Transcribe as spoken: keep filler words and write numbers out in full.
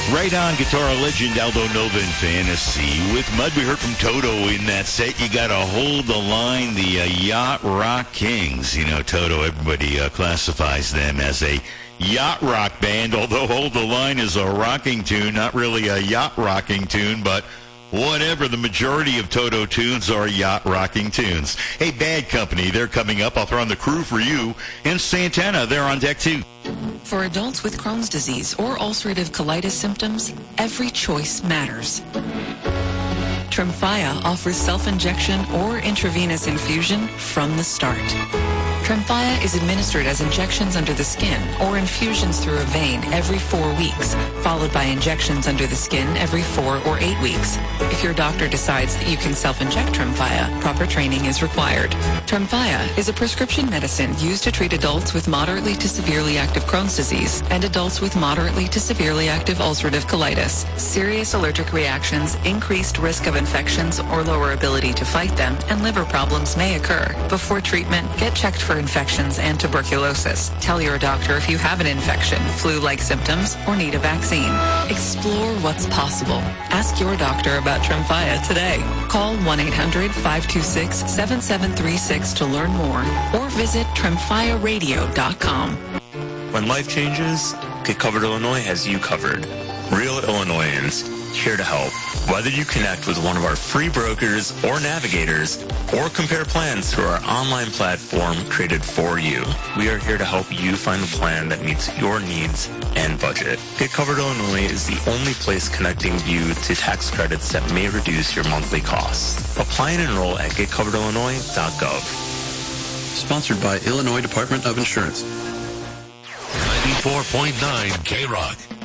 Right on, guitar legend Aldo Nova in Fantasy. With Mud, we heard from Toto in that set. You got to hold the line, the uh, Yacht Rock Kings. You know, Toto, everybody uh, classifies them as a yacht rock band, although Hold the Line is a rocking tune, not really a yacht rocking tune, but whatever, the majority of Toto tunes are yacht rocking tunes. Hey, Bad Company, they're coming up. I'll throw on the crew for you. And Santana, they're on deck too. For adults with Crohn's disease or ulcerative colitis symptoms, every choice matters. Tremfya offers self-injection or intravenous infusion from the start. Tremfya is administered as injections under the skin or infusions through a vein every four weeks, followed by injections under the skin every four or eight weeks. If your doctor decides that you can self-inject Tremfya, proper training is required. Tremfya is a prescription medicine used to treat adults with moderately to severely active Crohn's disease and adults with moderately to severely active ulcerative colitis. Serious allergic reactions, increased risk of infections or lower ability to fight them, and liver problems may occur. Before treatment, get checked for infections and tuberculosis. Tell your doctor if you have an infection, flu-like symptoms, or need a vaccine. Explore what's possible. Ask your doctor about Tremfya today. Call one eight hundred, five two six, seven seven three six to learn more or visit tremfya radio dot com. When life changes, Get Covered Illinois has you covered. Real Illinoisans, here to help. Whether you connect with one of our free brokers or navigators, or compare plans through our online platform created for you, we are here to help you find a plan that meets your needs and budget. Get Covered Illinois is the only place connecting you to tax credits that may reduce your monthly costs. Apply and enroll at get covered illinois dot gov. Sponsored by Illinois Department of Insurance. ninety-four point nine K-Rock.